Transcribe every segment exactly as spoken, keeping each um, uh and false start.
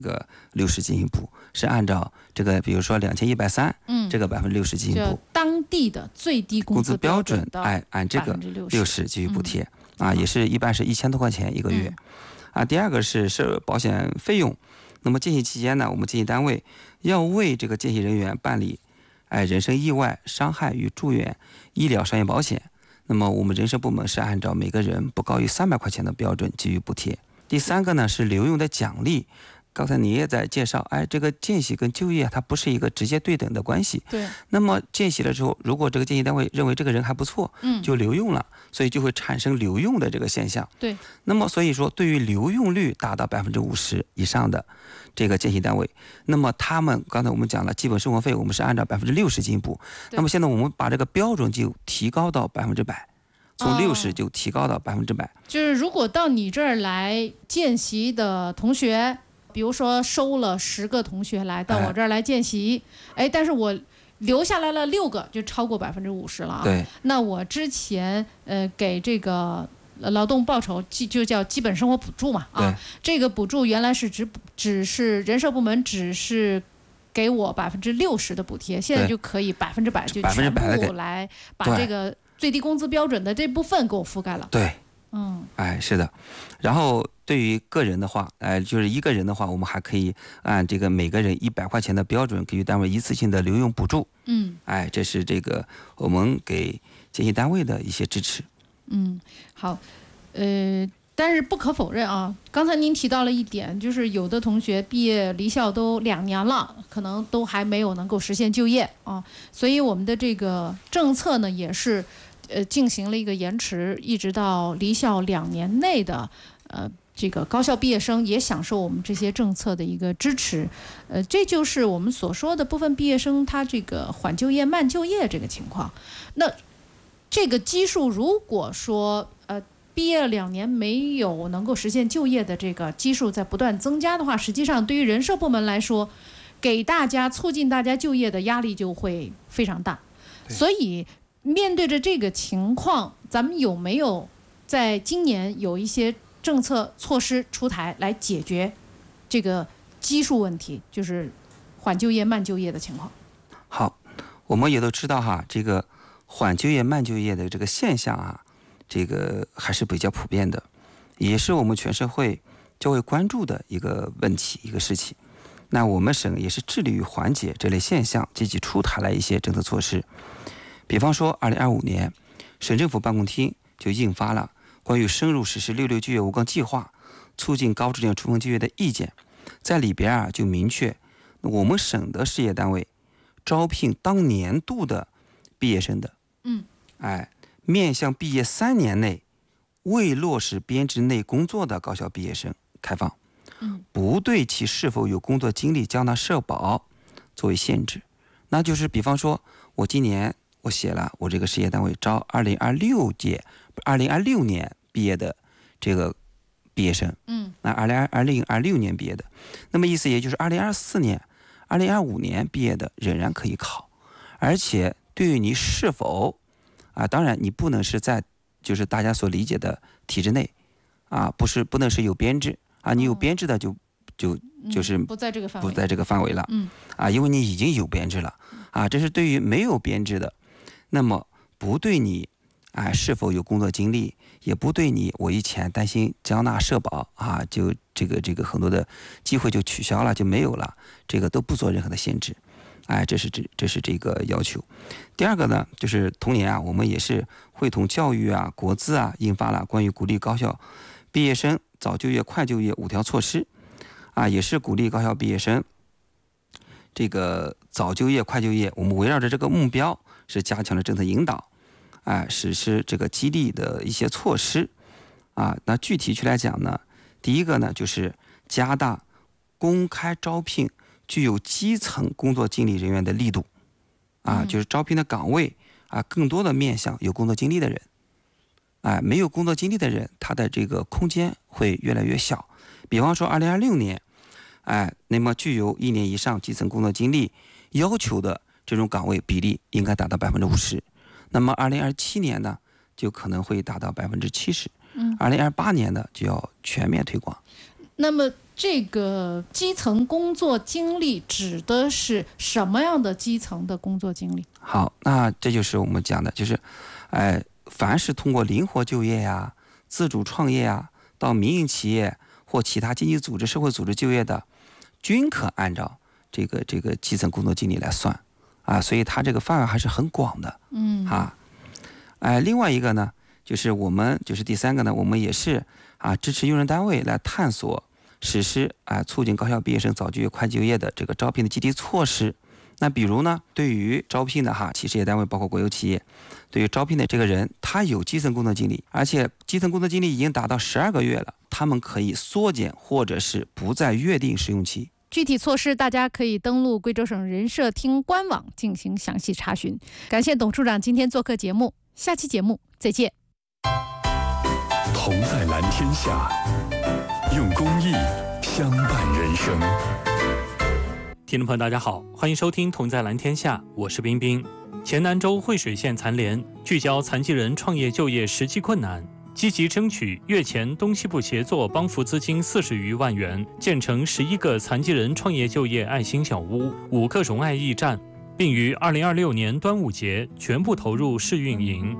个六十进行补，是按照这个比如说两千一百三，嗯，这个百分之六十进行补， 当地的最低工资标准的按按这个六十给予补贴、嗯、啊，也是一般是一千多块钱一个月、嗯、啊。第二个是是保险费用，那么见习期间呢，我们见习单位要为这个见习人员办理哎人身意外伤害与住院医疗商业保险，那么我们人社部门是按照每个人不高于三百块钱的标准给予补贴。第三个呢是留用的奖励，刚才你也在介绍，哎，这个见习跟就业它不是一个直接对等的关系。 对。 那么见习了之后，如果这个见习单位认为这个人还不错，嗯，就留用了，所以就会产生留用的这个现象。 对。 那么所以说，对于留用率达到百分之五十以上的这个见习单位，那么他们刚才我们讲了，基本生活费我们是按照百分之六十进行补。那么现在我们把这个标准就提高到百分之百。从六十就提高到百分之百， 就是如果到你这儿来见习的同学，比如说收了十个同学来到我这儿来见习，哎，但是我留下来了六个，就超过百分之五十了啊。 对， 那我之前呃给这个劳动报酬就叫基本生活补助嘛啊，这个补助原来是只只是人社部门只是给我百分之六十的补贴，现在就可以百分之百就全部来把这个最低工资标准的这部分给我覆盖了。 对， 嗯， 哎，是的。然后对于个人的话，哎，就是一个人的话，我们还可以按这个每个人一百块钱的标准给予单位一次性的留用补助。 嗯， 哎，这是这个我们给见习单位的一些支持。 嗯，好，呃。但是不可否认啊，刚才您提到了一点，就是有的同学毕业离校都两年了，可能都还没有能够实现就业啊，所以我们的这个政策呢，也是呃进行了一个延迟，一直到离校两年内的呃这个高校毕业生也享受我们这些政策的一个支持，呃，这就是我们所说的部分毕业生他这个缓就业、慢就业这个情况。那这个基数如果说呃。毕业了两年没有能够实现就业的这个基数在不断增加的话，实际上对于人社部门来说，给大家促进大家就业的压力就会非常大。所以面对着这个情况，咱们有没有在今年有一些政策措施出台来解决这个基数问题，就是缓就业慢就业的情况？ 好，我们也都知道哈，这个缓就业慢就业的这个现象啊，这个还是比较普遍的，也是我们全社会较为关注的一个问题一个事情。那我们省也是致力于缓解这类现象，积极出台了一些政策措施。比方说二零二五年省政府办公厅就印发了关于深入实施六六就业五杠计划，促进高质量充分就业的意见，在里边啊就明确我们省的事业单位招聘当年度的毕业生的， 嗯， 哎，面向毕业三年内未落实编制内工作的高校毕业生开放， 嗯， 不对其是否有工作经历缴纳社保作为限制。那就是比方说我今年我写了我这个事业单位招二零二六届二零二六年毕业的这个毕业生， 嗯， 那二零二零二六年毕业的，那么意思也就是二零二四年二零二五年毕业的仍然可以考，而且对于你是否啊，当然你不能是在就是大家所理解的体制内啊，不是不能是有编制啊，你有编制的就就就是不在这个范围不在这个范围了， 嗯啊，因为你已经有编制了啊，这是对于没有编制的，那么不对你啊是否有工作经历，也不对你我以前担心缴纳社保啊，就这个这个很多的机会就取消了就没有了，这个都不做任何的限制。哎，这是这这是这个要求。第二个呢，就是同年啊，我们也是会同教育啊、国资啊，印发了关于鼓励高校毕业生早就业、快就业五条措施，啊，也是鼓励高校毕业生这个早就业、快就业。我们围绕着这个目标，是加强了政策引导，啊，实施这个激励的一些措施，啊，那具体去来讲呢，第一个呢，就是加大公开招聘具有基层工作经历人员的力度，啊，就是招聘的岗位啊，更多的面向有工作经历的人，啊，没有工作经历的人，他的这个空间会越来越小。比方说，二零二六年，哎，那么具有一年以上基层工作经历要求的这种岗位比例应该达到百分之五十。那么二零二七年呢，就可能会达到百分之七十。嗯，二零二八年呢，就要全面推广。 那么这个基层工作经历指的是什么样的基层的工作经历？ 好，那这就是我们讲的，就是，哎，凡是通过灵活就业呀、自主创业呀，到民营企业或其他经济组织、社会组织就业的，均可按照这个这个基层工作经历来算，啊，所以它这个范围还是很广的， 嗯， 啊，哎，另外一个呢，就是我们就是第三个呢，我们也是啊支持用人单位来探索实施啊促进高校毕业生早就业、快就业的这个招聘的积极措施。那比如呢，对于招聘的哈企事业单位，包括国有企业，对于招聘的这个人，他有基层工作经历，而且基层工作经历已经达到十二个月了，他们可以缩减或者是不再约定试用期。 具体措施大家可以登录贵州省人社厅官网进行详细查询。感谢董处长今天做客节目，下期节目再见。 同在蓝天下，用公益相伴人生。 听众朋友大家好，欢迎收听同在蓝天下，我是冰冰。黔南州惠水县残联聚焦残疾人创业就业实际困难，积极争取粤黔东西部协作帮扶资金四十余万元，建成十一个残疾人创业就业爱心小屋、五个融爱驿站，并于二零二六年端午节全部投入试运营。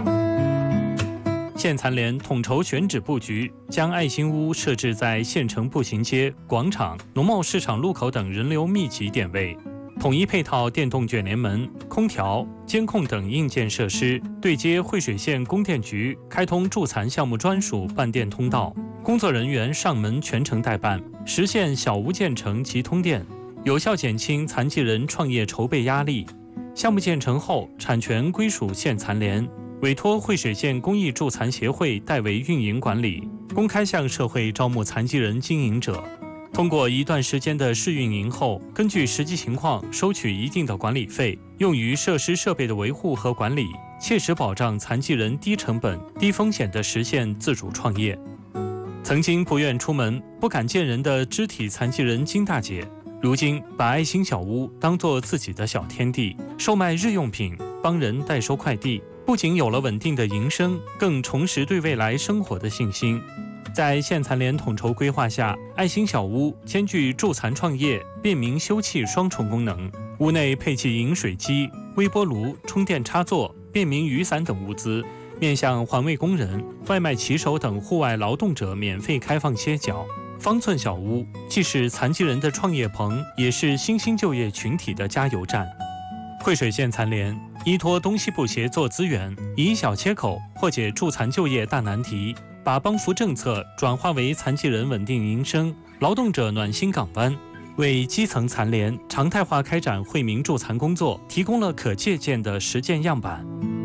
县残联统筹选址布局，将爱心屋设置在县城步行街、广场、农贸市场路口等人流密集点位，统一配套电动卷帘门、空调、监控等硬件设施，对接惠水县供电局，开通助残项目专属办电通道，工作人员上门全程代办，实现小屋建成即通电，有效减轻残疾人创业筹备压力。项目建成后，产权归属县残联，委托惠水县公益助残协会代为运营管理，公开向社会招募残疾人经营者。通过一段时间的试运营后，根据实际情况收取一定的管理费，用于设施设备的维护和管理，切实保障残疾人低成本、低风险地实现自主创业。曾经不愿出门、不敢见人的肢体残疾人金大姐，如今把爱心小屋当作自己的小天地，售卖日用品，帮人代收快递，不仅有了稳定的营生，更重拾对未来生活的信心。在县残联统筹规划下，爱心小屋兼具助残创业、便民休憩双重功能。屋内配齐饮水机、微波炉、充电插座、便民雨伞等物资，面向环卫工人、外卖骑手等户外劳动者免费开放歇脚。方寸小屋既是残疾人的创业棚，也是新兴就业群体的加油站。惠水县残联依托东西部协作资源，以小切口破解助残就业大难题，把帮扶政策转化为残疾人稳定营生、劳动者暖心港湾，为基层残联常态化开展惠民助残工作提供了可借鉴的实践样板。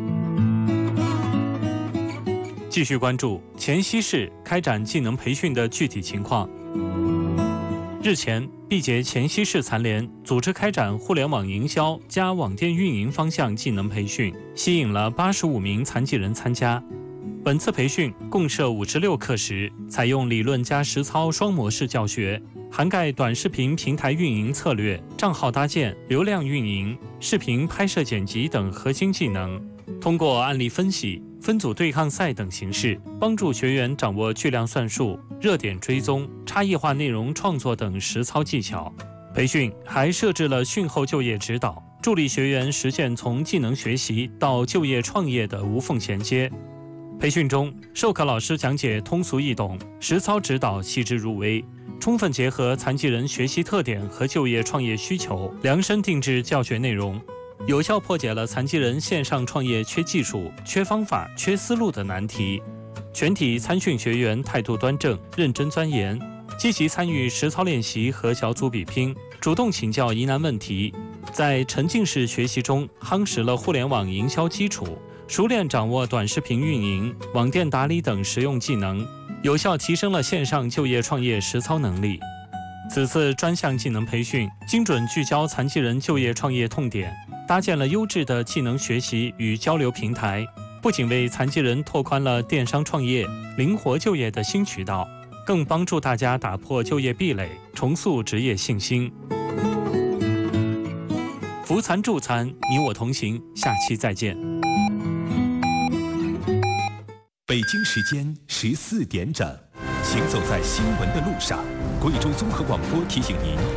继续关注黔西市开展技能培训的具体情况。日前，毕节黔西市残联组织开展互联网营销加网店运营方向技能培训，吸引了八十五名残疾人参加。本次培训共设五十六课时，采用理论加实操双模式教学，涵盖短视频平台运营策略、账号搭建、流量运营、视频拍摄剪辑等核心技能。通过案例分析、分组对抗赛等形式，帮助学员掌握巨量算术、热点追踪、差异化内容创作等实操技巧。培训还设置了训后就业指导，助力学员实现从技能学习到就业创业的无缝衔接。培训中，授课老师讲解通俗易懂，实操指导细致入微，充分结合残疾人学习特点和就业创业需求，量身定制教学内容，有效破解了残疾人线上创业缺技术、缺方法、缺思路的难题。全体参训学员态度端正、认真钻研，积极参与实操练习和小组比拼，主动请教疑难问题，在沉浸式学习中夯实了互联网营销基础，熟练掌握短视频运营、网店打理等实用技能，有效提升了线上就业创业实操能力。此次专项技能培训精准聚焦残疾人就业创业痛点，搭建了优质的技能学习与交流平台，不仅为残疾人拓宽了电商创业、灵活就业的新渠道，更帮助大家打破就业壁垒，重塑职业信心。扶残助残，你我同行，下期再见。 北京时间十四点整。 行走在新闻的路上。贵州综合广播提醒您，